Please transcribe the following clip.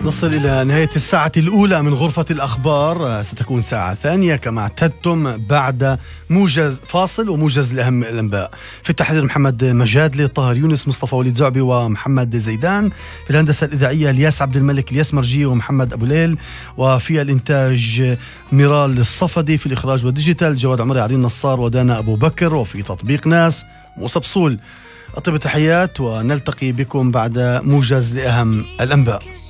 نصل إلى نهاية الساعة الأولى من غرفة الأخبار. ستكون ساعة ثانية كما اعتدتم بعد موجز فاصل وموجز لأهم الأنباء. في التحرير محمد مجادلي، طاهر يونس، مصطفى وليد زعبي ومحمد زيدان. في الهندسة الإذاعية الياس عبد الملك، الياس مرجي ومحمد أبو ليل. وفي الإنتاج ميرال الصفدي. في الإخراج والديجيتال جواد عمري، عرين نصار ودانا أبو بكر. وفي تطبيق ناس موسى بصول. أطيب التحيات ونلتقي بكم بعد موجز لأهم الأنباء.